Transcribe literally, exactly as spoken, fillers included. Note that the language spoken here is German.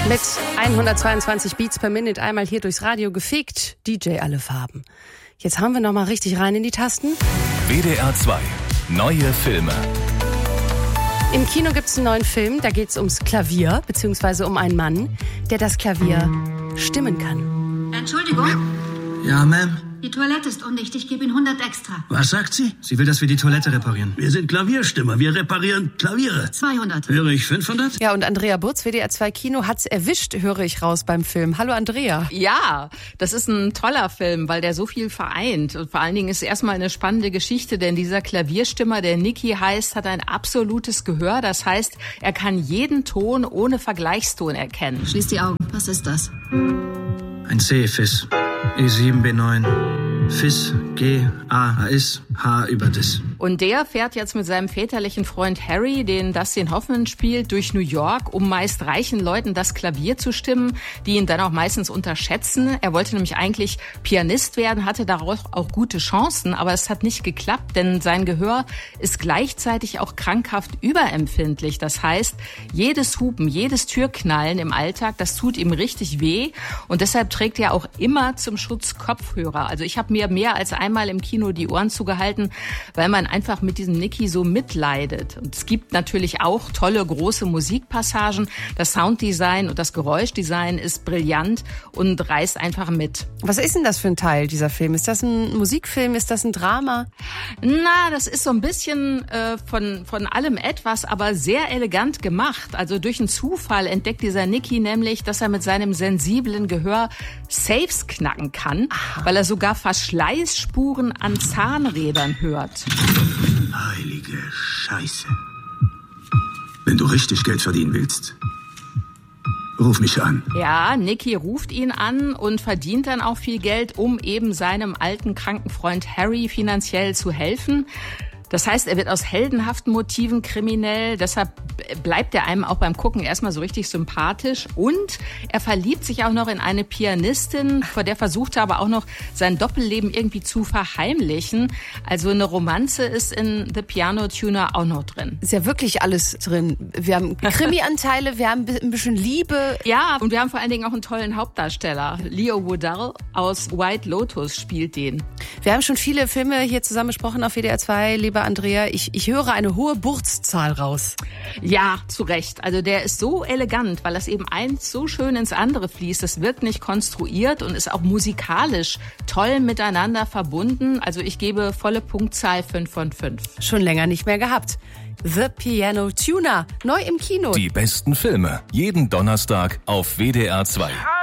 Mit hundertzweiundzwanzig Beats per Minute einmal hier durchs Radio gefegt. D J alle Farben. Jetzt haben wir noch mal richtig rein in die Tasten. W D R zwei. Neue Filme. Im Kino gibt's einen neuen Film. Da geht's ums Klavier, beziehungsweise um einen Mann, der das Klavier stimmen kann. Entschuldigung? Ja, Ma'am? Die Toilette ist undicht. Ich gebe Ihnen hundert extra. Was sagt sie? Sie will, dass wir die Toilette reparieren. Wir sind Klavierstimmer. Wir reparieren Klaviere. zweihundert. Höre ich fünfhundert? Ja, und Andrea Burz, W D R zwei Kino, hat's erwischt, höre ich raus beim Film. Hallo Andrea. Ja, das ist ein toller Film, weil der so viel vereint. Und vor allen Dingen ist erstmal eine spannende Geschichte, denn dieser Klavierstimmer, der Nicky heißt, hat ein absolutes Gehör. Das heißt, er kann jeden Ton ohne Vergleichston erkennen. Schließ die Augen. Was ist das? Ein C-Fis. E sieben B neun. Fis, G, A, Is, H über Dis. Und der fährt jetzt mit seinem väterlichen Freund Harry, den Dustin Hoffman spielt, durch New York, um meist reichen Leuten das Klavier zu stimmen, die ihn dann auch meistens unterschätzen. Er wollte nämlich eigentlich Pianist werden, hatte daraus auch gute Chancen, aber es hat nicht geklappt, denn sein Gehör ist gleichzeitig auch krankhaft überempfindlich. Das heißt, jedes Hupen, jedes Türknallen im Alltag, das tut ihm richtig weh und deshalb trägt er auch immer zum Schutz Kopfhörer. Also ich habe mir mehr als einmal im Kino die Ohren zugehalten, weil man einfach mit diesem Nicky so mitleidet. Und es gibt natürlich auch tolle, große Musikpassagen. Das Sounddesign und das Geräuschdesign ist brillant und reißt einfach mit. Was ist denn das für ein Teil, dieser Film? Ist das ein Musikfilm? Ist das ein Drama? Na, das ist so ein bisschen äh, von, von allem etwas, aber sehr elegant gemacht. Also durch einen Zufall entdeckt dieser Nicky nämlich, dass er mit seinem sensiblen Gehör Safes knacken kann, Aha. weil er sogar Verschleißspuren an Zahnrädern hört. Heilige Scheiße. Wenn du richtig Geld verdienen willst, ruf mich an. Ja, Nicky ruft ihn an und verdient dann auch viel Geld, um eben seinem alten kranken Freund Harry finanziell zu helfen. Das heißt, er wird aus heldenhaften Motiven kriminell, deshalb bleibt er einem auch beim Gucken erstmal so richtig sympathisch und er verliebt sich auch noch in eine Pianistin, vor der versucht er aber auch noch sein Doppelleben irgendwie zu verheimlichen. Also eine Romanze ist in The Piano Tuner auch noch drin. Ist ja wirklich alles drin. Wir haben Krimi-Anteile, wir haben ein bisschen Liebe. Ja, und wir haben vor allen Dingen auch einen tollen Hauptdarsteller. Leo Woodall aus White Lotus spielt den. Wir haben schon viele Filme hier zusammen besprochen auf W D R zwei, lieber Andrea. Ich, ich höre eine hohe Burtszahl raus. Ja, zu Recht. Also der ist so elegant, weil das eben eins so schön ins andere fließt. Das wirkt nicht konstruiert und ist auch musikalisch toll miteinander verbunden. Also ich gebe volle Punktzahl fünf von fünf. Schon länger nicht mehr gehabt. The Piano Tuner, neu im Kino. Die besten Filme, jeden Donnerstag auf W D R zwei.